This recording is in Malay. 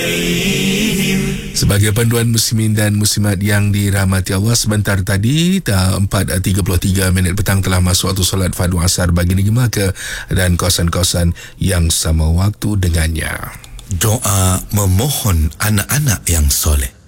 Sebagai panduan muslimin dan muslimat yang dirahmati Allah, sebentar tadi 4:33 petang telah masuk waktu solat fardu asar bagi negeri Melaka dan kawasan-kawasan yang sama waktu dengannya. Doa memohon anak-anak yang soleh.